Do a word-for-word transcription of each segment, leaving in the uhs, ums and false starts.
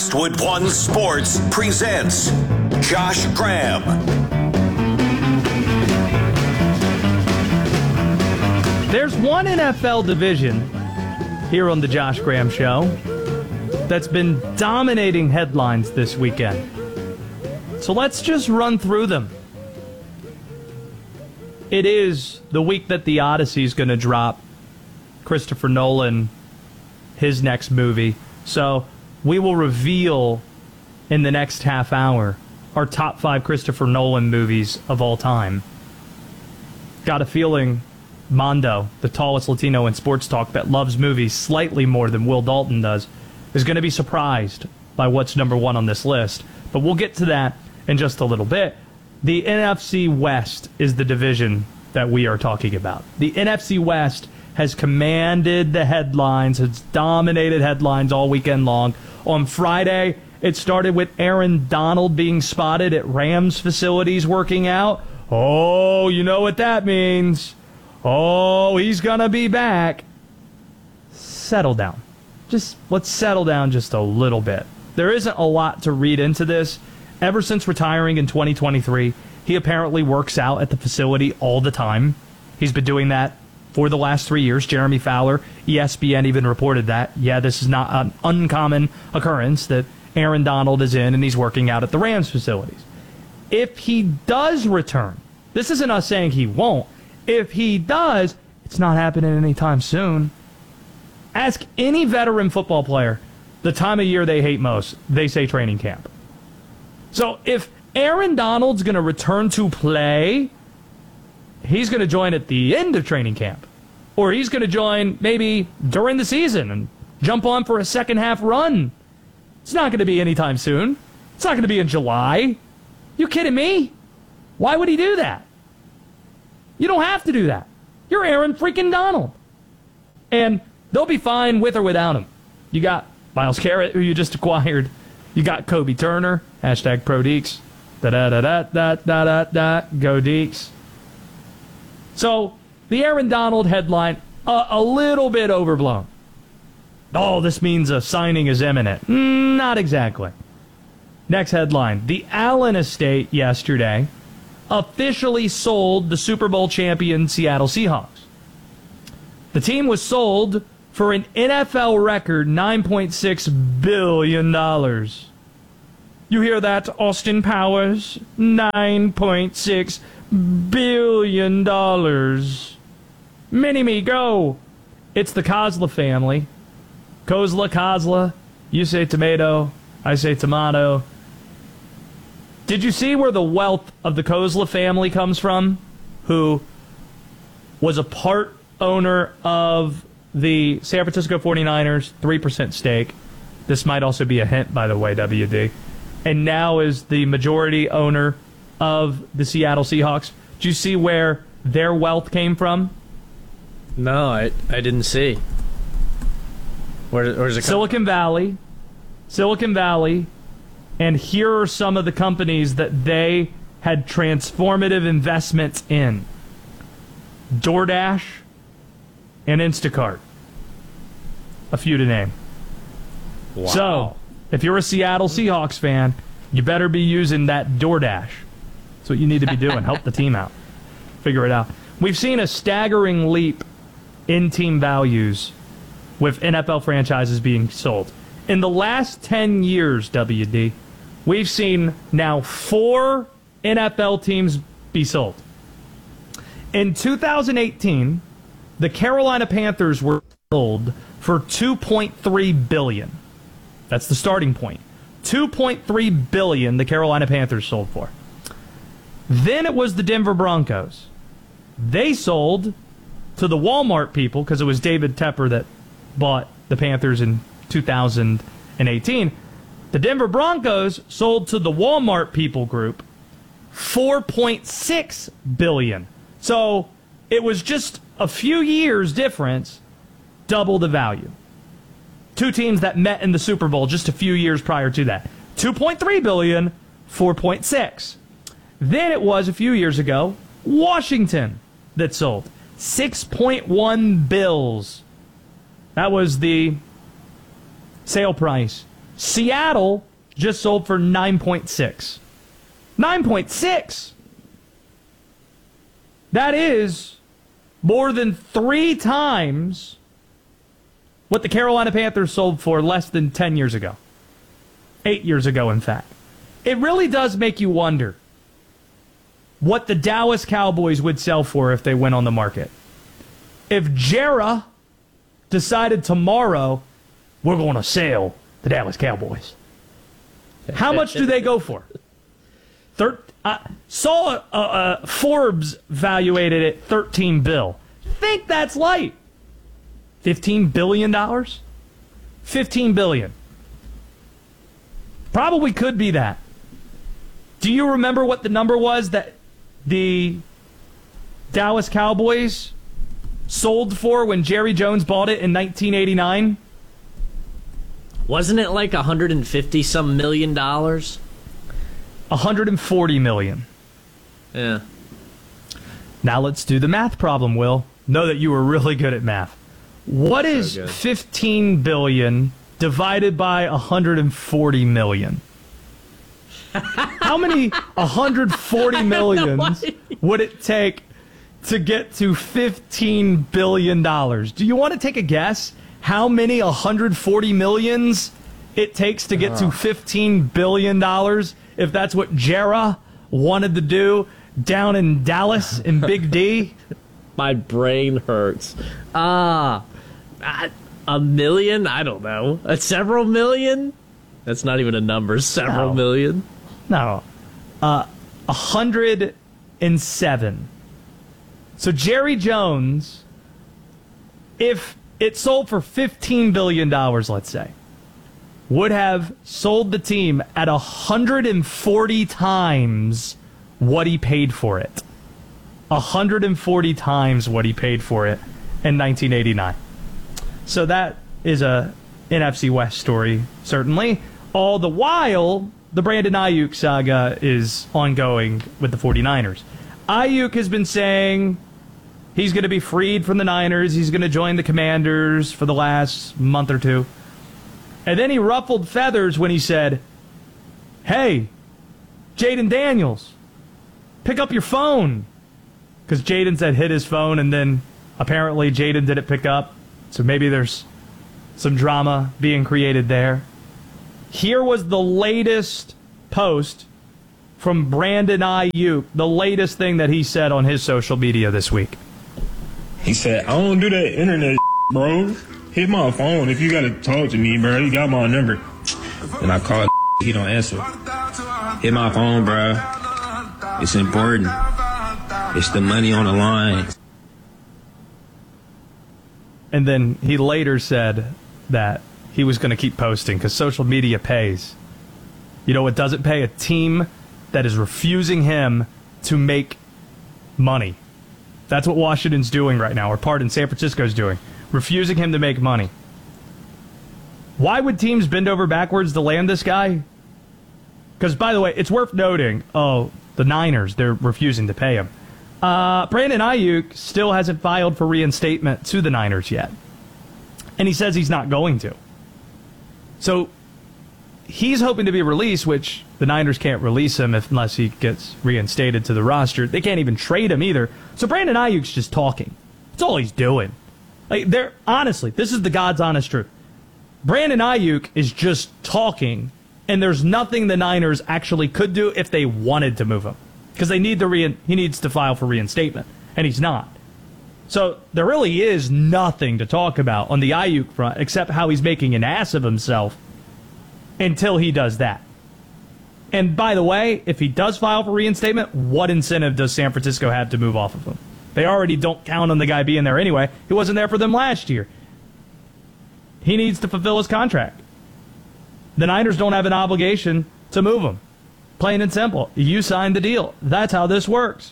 Westwood One Sports presents Josh Graham. There's one N F L division here on the Josh Graham Show that's been dominating headlines this weekend. So let's just run through them. It is the week that The Odyssey is going to drop. Christopher Nolan, his next movie. So we will reveal in the next half hour our top five Christopher Nolan movies of all time. Got a feeling Mondo, the tallest Latino in sports talk that loves movies slightly more than Will Dalton does, is going to be surprised by what's number one on this list. But we'll get to that in just a little bit. The N F C West is the division that we are talking about. The N F C West has commanded the headlines, has dominated headlines all weekend long. On Friday, it started with Aaron Donald being spotted at Rams facilities working out. Oh, you know what that means. Oh, he's going to be back. Settle down. Just let's settle down just a little bit. There isn't a lot to read into this. Ever since retiring in twenty twenty-three, he apparently works out at the facility all the time. He's been doing that for the last three years. Jeremy Fowler, E S P N even reported that. Yeah, this is not an uncommon occurrence that Aaron Donald is in and he's working out at the Rams facilities. If he does return, this isn't us saying he won't. If he does, it's not happening anytime soon. Ask any veteran football player the time of year they hate most. They say training camp. So if Aaron Donald's going to return to play, he's going to join at the end of training camp. Or he's going to join maybe during the season and jump on for a second half run. It's not going to be anytime soon. It's not going to be in July. You kidding me? Why would he do that? You don't have to do that. You're Aaron freaking Donald. And they'll be fine with or without him. You got Myles Garrett, who you just acquired. You got Kobe Turner. Hashtag Pro Deeks. Da-da-da-da-da-da-da-da. Go Deeks. So, the Aaron Donald headline, uh, a little bit overblown. Oh, this means a signing is imminent. Mm, not exactly. Next headline. The Allen estate yesterday officially sold the Super Bowl champion Seattle Seahawks. The team was sold for an N F L record nine point six billion dollars. You hear that, Austin Powers? nine point six billion dollars. Mini-me, go! It's the Kozla family. Kozla, Kozla. You say tomato, I say tomato. Did you see where the wealth of the Kozla family comes from? Who was a part owner of the San Francisco forty-niners, three percent stake. This might also be a hint, by the way, W D. And now is the majority owner of the Seattle Seahawks. Did you see where their wealth came from? No, I I didn't see. Where, where's it come Silicon from? Valley. Silicon Valley. And here are some of the companies that they had transformative investments in. DoorDash and Instacart. A few to name. Wow. So, if you're a Seattle Seahawks fan, you better be using that DoorDash. That's what you need to be doing. Help the team out. Figure it out. We've seen a staggering leap in team values with N F L franchises being sold. In the last ten years, W D, we've seen now four N F L teams be sold. In two thousand eighteen, the Carolina Panthers were sold for two point three billion dollars. That's the starting point. two point three billion dollars the Carolina Panthers sold for. Then it was the Denver Broncos. They sold to the Walmart people, because it was David Tepper that bought the Panthers in two thousand eighteen. The Denver Broncos sold to the Walmart people group four point six billion dollars. So it was just a few years difference, double the value. Two teams that met in the Super Bowl just a few years prior to that. two point three billion dollars, four point six. Then it was a few years ago, Washington that sold. six point one bills. That was the sale price Seattle just sold for nine point six. nine point six! That is more than three times what the Carolina Panthers sold for less than ten years ago. Eight years ago, in fact. It really does make you wonder what the Dallas Cowboys would sell for if they went on the market. If Jera decided tomorrow, we're going to sell the Dallas Cowboys, how much do they go for? Thir- I saw uh, uh, Forbes valuated it thirteen bill. Think that's light. fifteen billion dollars? fifteen billion dollars. Probably could be that. Do you remember what the number was that the Dallas Cowboys sold for when Jerry Jones bought it in nineteen eighty-nine? Wasn't it like one hundred fifty some million dollars? one hundred forty million. Yeah. Now let's do the math problem, Will. Know that you were really good at math. What is So good. fifteen billion divided by one hundred forty million? How many one hundred forty millions would it take to get to fifteen billion dollars? Do you want to take a guess how many one hundred forty millions it takes to get to fifteen billion dollars if that's what Jera wanted to do down in Dallas in Big D? My brain hurts. Ah, uh, a million? I don't know. A several million? That's not even a number. Several No. million? No. Uh, one hundred seven. So Jerry Jones, if it sold for fifteen billion dollars, let's say, would have sold the team at one hundred forty times what he paid for it. one hundred forty times what he paid for it in nineteen eighty-nine. So that is a N F C West story, certainly. All the while, the Brandon Ayuk saga is ongoing with the 49ers. Ayuk has been saying he's going to be freed from the Niners. He's going to join the Commanders for the last month or two. And then he ruffled feathers when he said, hey, Jaden Daniels, pick up your phone. Because Jaden said hit his phone, and then apparently Jaden didn't pick up. So maybe there's some drama being created there. Here was the latest post from Brandon Ayuk, the latest thing that he said on his social media this week. He said, I don't do that internet bro. Hit my phone if you got to talk to me, bro. You got my number. And I called, he don't answer. Hit my phone, bro. It's important. It's the money on the line. And then he later said that he was going to keep posting because social media pays. You know what doesn't pay? A team that is refusing him to make money. That's what Washington's doing right now, or pardon, San Francisco's doing. Refusing him to make money. Why would teams bend over backwards to land this guy? Because, by the way, it's worth noting, oh, the Niners, they're refusing to pay him. Uh, Brandon Ayuk still hasn't filed for reinstatement to the Niners yet. And he says he's not going to. So he's hoping to be released, which the Niners can't release him if, unless he gets reinstated to the roster. They can't even trade him either. So Brandon Ayuk's just talking. That's all he's doing. Like, they're, honestly, this is the God's honest truth. Brandon Ayuk is just talking, and there's nothing the Niners actually could do if they wanted to move him. Because they need the rein, he needs to file for reinstatement, and he's not. So there really is nothing to talk about on the Ayuk front except how he's making an ass of himself until he does that. And by the way, if he does file for reinstatement, what incentive does San Francisco have to move off of him? They already don't count on the guy being there anyway. He wasn't there for them last year. He needs to fulfill his contract. The Niners don't have an obligation to move him. Plain and simple. You signed the deal. That's how this works.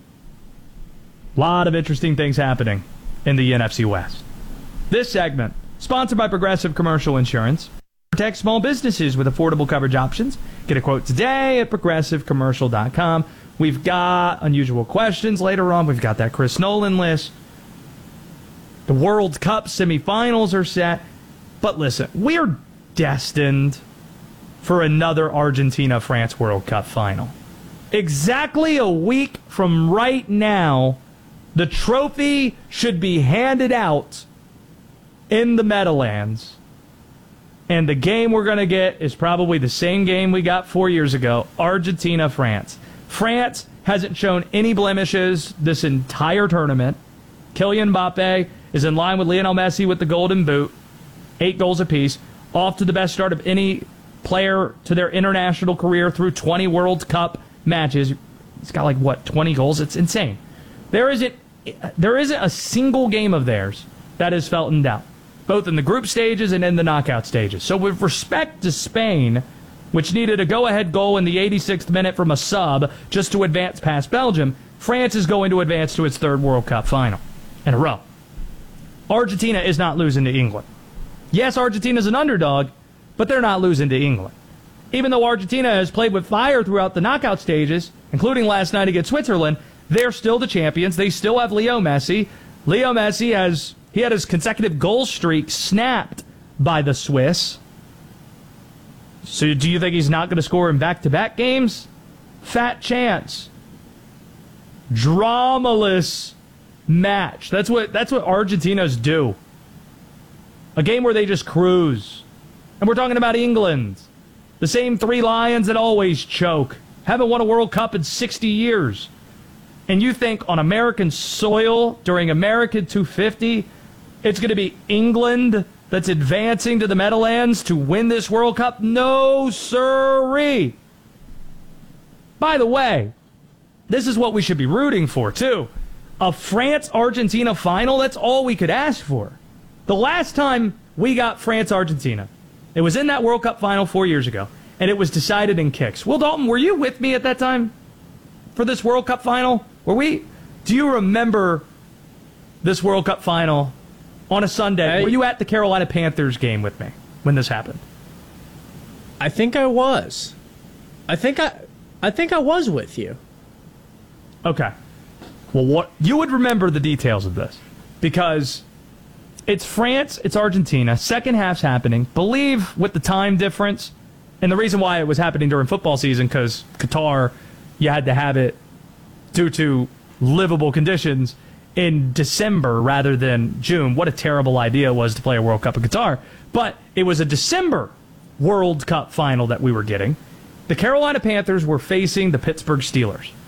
A lot of interesting things happening in the N F C West. This segment, sponsored by Progressive Commercial Insurance. Protect small businesses with affordable coverage options. Get a quote today at progressive commercial dot com. We've got unusual questions later on. We've got that Chris Nolan list. The World Cup semifinals are set. But listen, we are destined for another Argentina-France World Cup final. Exactly a week from right now, the trophy should be handed out in the Meadowlands. And the game we're going to get is probably the same game we got four years ago, Argentina-France. France hasn't shown any blemishes this entire tournament. Kylian Mbappe is in line with Lionel Messi with the Golden Boot, eight goals apiece, off to the best start of any player to their international career through twenty World Cup matches. He's got like, what, twenty goals? It's insane. There isn't, there isn't a single game of theirs that is felt in doubt, both in the group stages and in the knockout stages. So with respect to Spain, which needed a go-ahead goal in the eighty-sixth minute from a sub just to advance past Belgium, France is going to advance to its third World Cup final in a row. Argentina is not losing to England. Yes, Argentina's an underdog, but they're not losing to England. Even though Argentina has played with fire throughout the knockout stages, including last night against Switzerland, they're still the champions. They still have Leo Messi. Leo Messi has he had his consecutive goal streak snapped by the Swiss. So do you think he's not going to score in back-to-back games? Fat chance. Dramaless match. That's what that's what Argentinas do. A game where they just cruise. And we're talking about England. The same three lions that always choke. Haven't won a World Cup in sixty years. And you think on American soil during American two fifty, it's going to be England that's advancing to the Meadowlands to win this World Cup? No, sirree. By the way, this is what we should be rooting for, too. A France-Argentina final, that's all we could ask for. The last time we got France-Argentina, it was in that World Cup final four years ago, and it was decided in kicks. Will Dalton, were you with me at that time for this World Cup final? Were we? Do you remember this World Cup final on a Sunday? Hey. Were you at the Carolina Panthers game with me when this happened? I think I was. I think I I think I was with you. Okay. Well, what you would remember the details of this because it's France, it's Argentina. Second half's happening. Believe with the time difference, and the reason why it was happening during football season because Qatar, you had to have it due to livable conditions in December rather than June. What a terrible idea it was to play a World Cup in Qatar. But it was a December World Cup final that we were getting. The Carolina Panthers were facing the Pittsburgh Steelers.